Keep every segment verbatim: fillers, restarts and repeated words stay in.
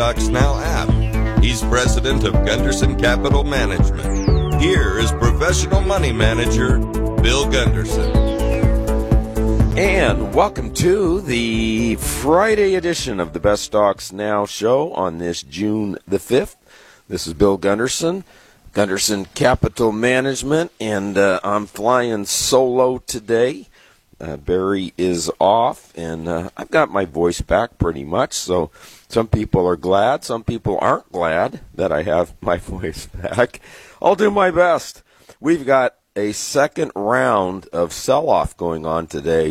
Stocks Now app. He's president of Gunderson Capital Management. Here is professional money manager Bill Gunderson. And welcome to the Friday edition of the Best Stocks Now show on this June the fifth. This is Bill Gunderson, Gunderson Capital Management, and uh, I'm flying solo today. Uh, Barry is off, and uh, I've got my voice back pretty much, so some people are glad, some people aren't glad that I have my voice back. I'll do my best. We've got a second round of sell-off going on today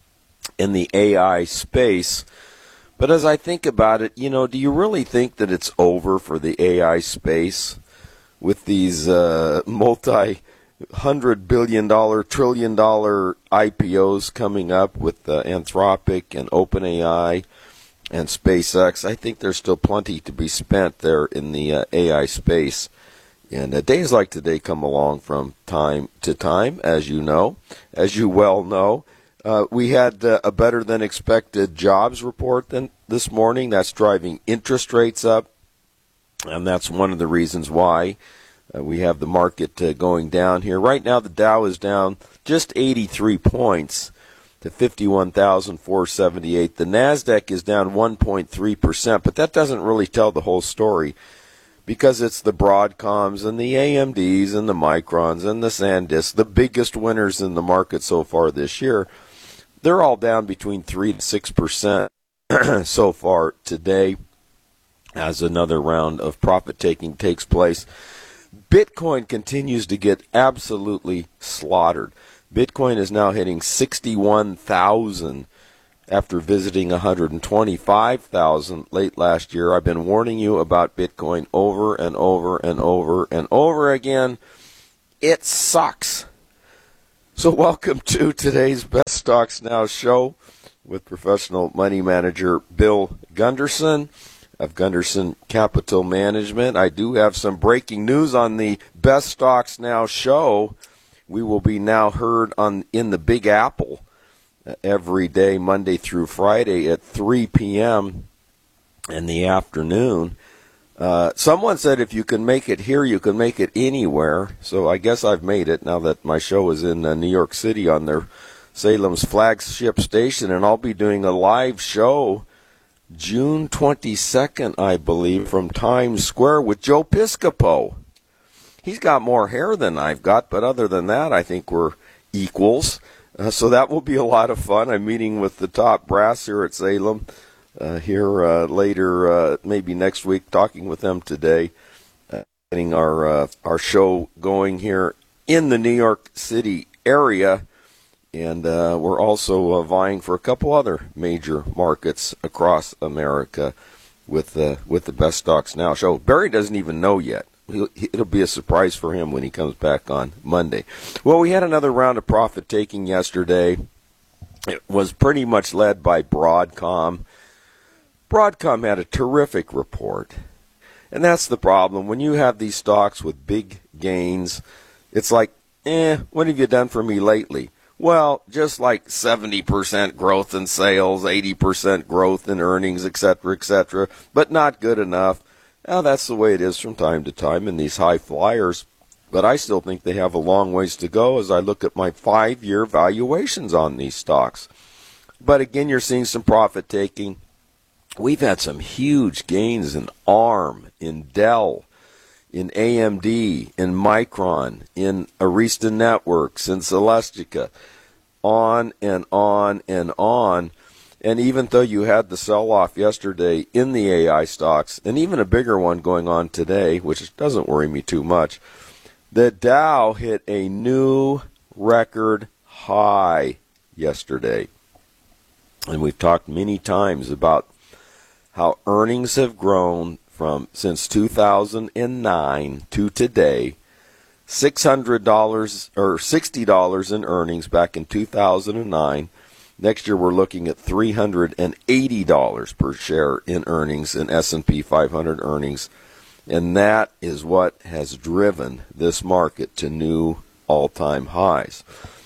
in the A I space. But as I think about it, you know, do you really think that it's over for the A I space with these uh, multi hundred billion dollar, trillion dollar I P Os coming up with uh, Anthropic and OpenAI and SpaceX? I think there's still plenty to be spent there in the uh, A I space. And uh, days like today come along from time to time, as you know, as you well know. Uh, we had uh, a better than expected jobs report than this morning. That's driving interest rates up, and that's one of the reasons why uh, we have the market uh, going down here. Right now, the Dow is down just eighty-three points to fifty-one thousand four hundred seventy-eight. The NASDAQ is down one point three percent, but that doesn't really tell the whole story, because it's the Broadcoms and the A M Ds and the Microns and the SanDisk, the biggest winners in the market so far this year. They're all down between three to six percent so far today as another round of profit-taking takes place. Bitcoin continues to get absolutely slaughtered. Bitcoin is now hitting sixty-one thousand after visiting one hundred twenty-five thousand late last year. I've been warning you about Bitcoin over and over and over and over again. It sucks. So welcome to today's Best Stocks Now show with professional money manager Bill Gunderson of Gunderson Capital Management. I do have some breaking news on the Best Stocks Now show. We will be now heard on in the Big Apple every day, Monday through Friday at three p.m. in the afternoon. Uh, someone said if you can make it here, you can make it anywhere. So I guess I've made it now that my show is in uh, New York City on their Salem's flagship station, and I'll be doing a live show June twenty-second, I believe, from Times Square with Joe Piscopo. He's got more hair than I've got, but other than that, I think we're equals. Uh, so that will be a lot of fun. I'm meeting with the top brass here at Salem uh, here uh, later, uh, maybe next week, talking with them today, uh, getting our uh, our show going here in the New York City area. And uh, we're also uh, vying for a couple other major markets across America with, uh, with the Best Stocks Now show. Barry doesn't even know yet. It'll be a surprise for him when he comes back on Monday. Well, we had another round of profit taking yesterday. It was pretty much led by Broadcom. Broadcom had a terrific report. And that's the problem. When you have these stocks with big gains, it's like, eh, what have you done for me lately? Well, just like seventy percent growth in sales, eighty percent growth in earnings, et cetera, et cetera, but not good enough. Now, that's the way it is from time to time in these high flyers, but I still think they have a long ways to go as I look at my five-year valuations on these stocks. But again, you're seeing some profit taking. We've had some huge gains in ARM, in Dell, in A M D, in Micron, in Arista Networks, in Celestica, on and on and on. And even though you had the sell-off yesterday in the A I stocks, and even a bigger one going on today, which doesn't worry me too much, the Dow hit a new record high yesterday. And we've talked many times about how earnings have grown from since two thousand nine to today. six hundred dollars or sixty dollars in earnings back in two thousand nine. Next year, we're looking at three hundred eighty dollars per share in earnings, in S and P five hundred earnings. And that is what has driven this market to new all-time highs.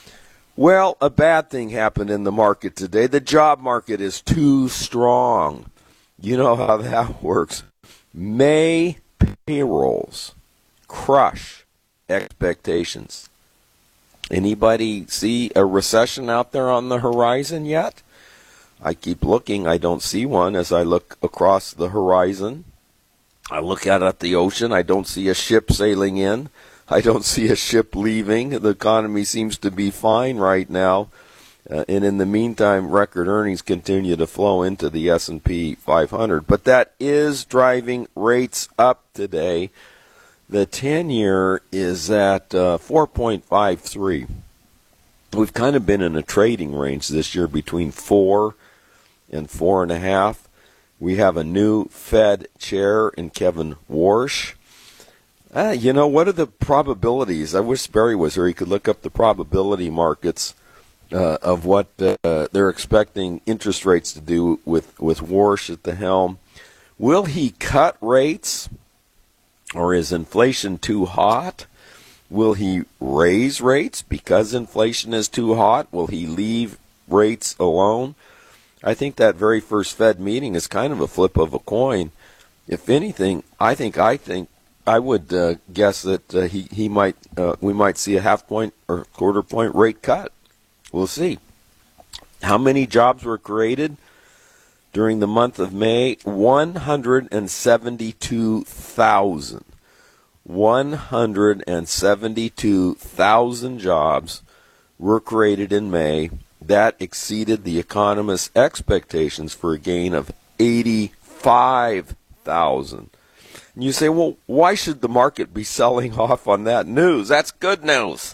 Well, a bad thing happened in the market today. The job market is too strong. You know how that works. May payrolls crush expectations. Anybody see a recession out there on the horizon yet? I keep looking. I don't see one as I look across the horizon. I look out at the ocean. I don't see a ship sailing in. I don't see a ship leaving. The economy seems to be fine right now. Uh, and in the meantime, record earnings continue to flow into the S and P five hundred. But that is driving rates up today. The ten-year is at uh, four point five three. We've kind of been in a trading range this year between four and four and a half. We have a new Fed chair in Kevin Warsh. Uh, you know, what are the probabilities? I wish Barry was here. He could look up the probability markets uh, of what uh, they're expecting interest rates to do with, with Warsh at the helm. Will he cut rates, or is inflation too hot? Will he raise rates because inflation is too hot? Will he leave rates alone? I think that very first Fed meeting is kind of a flip of a coin. If anything, I think I think I would uh, guess that uh, he he might uh, we might see a half point or quarter point rate cut. We'll see. How many jobs were created during the month of May? one hundred seventy-two thousand. one hundred seventy-two thousand jobs were created in May. That exceeded the economists' expectations for a gain of eighty-five thousand. And you say, well, why should the market be selling off on that news? That's good news.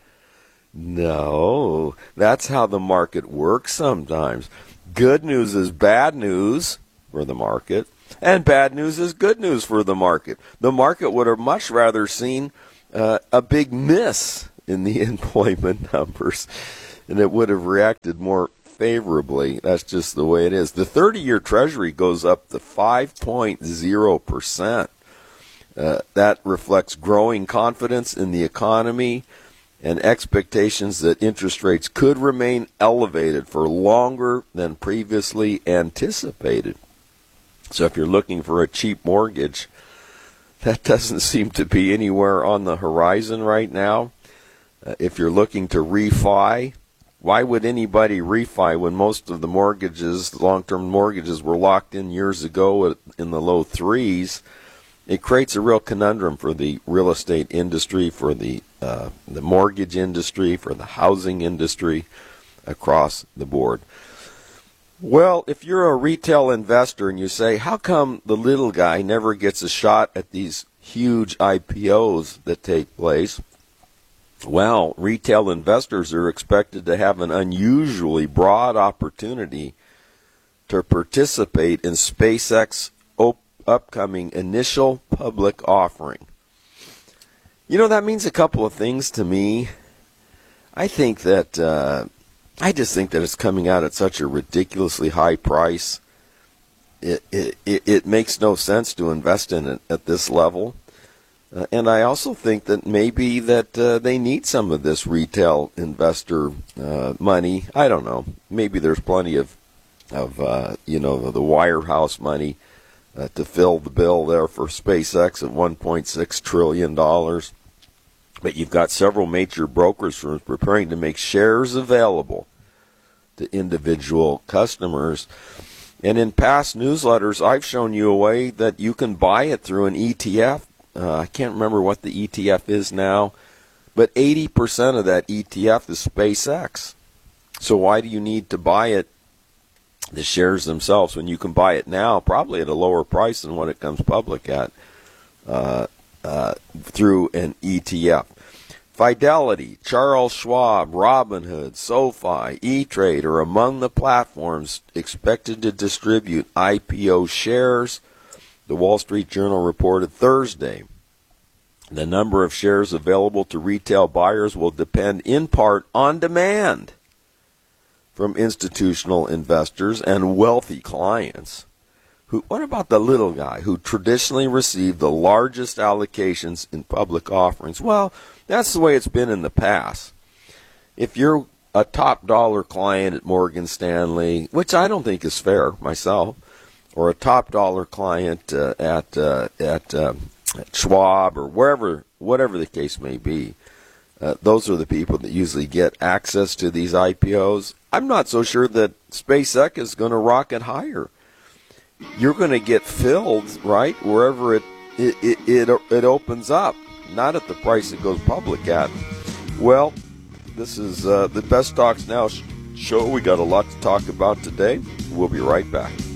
No, that's how the market works sometimes. Good news is bad news for the market, and bad news is good news for the market. The market would have much rather seen uh, a big miss in the employment numbers, and it would have reacted more favorably. That's just the way it is. The thirty-year Treasury goes up to five point zero percent. Uh, that reflects growing confidence in the economy and expectations that interest rates could remain elevated for longer than previously anticipated. So if you're looking for a cheap mortgage, that doesn't seem to be anywhere on the horizon right now. Uh, if you're looking to refi, why would anybody refi when most of the mortgages, long-term mortgages, were locked in years ago in the low threes? It creates a real conundrum for the real estate industry, for the uh, the mortgage industry, for the housing industry across the board. Well, if you're a retail investor and you say, how come the little guy never gets a shot at these huge I P Os that take place? Well, retail investors are expected to have an unusually broad opportunity to participate in SpaceX op- upcoming initial public offering. You know, that means a couple of things to me. I think that, uh, I just think that it's coming out at such a ridiculously high price. It, it, it makes no sense to invest in it at this level. Uh, and I also think that maybe that uh, they need some of this retail investor uh, money. I don't know. Maybe there's plenty of, of uh, you know, the wirehouse money uh, to fill the bill there for SpaceX at one point six trillion dollars. But you've got several major brokers firms preparing to make shares available to individual customers. And in past newsletters, I've shown you a way that you can buy it through an E T F. Uh, I can't remember what the E T F is now, but eighty percent of that E T F is SpaceX. So why do you need to buy it, the shares themselves, when you can buy it now, probably at a lower price than what it comes public at, uh, uh, through an E T F? Fidelity, Charles Schwab, Robinhood, SoFi, E-Trade are among the platforms expected to distribute I P O shares. The Wall Street Journal reported Thursday the number of shares available to retail buyers will depend in part on demand from institutional investors and wealthy clients. Who, what about the little guy who traditionally received the largest allocations in public offerings? Well, that's the way it's been in the past. If you're a top dollar client at Morgan Stanley, which I don't think is fair myself, or a top dollar client uh, at uh, at, uh, at Schwab or wherever, whatever the case may be. Uh, those are the people that usually get access to these I P Os. I'm not so sure that SpaceX is going to rocket higher. You're going to get filled, right, wherever it it, it it it opens up, not at the price it goes public at. Well, this is uh, the Best Stocks Now show. We got a lot to talk about today. We'll be right back.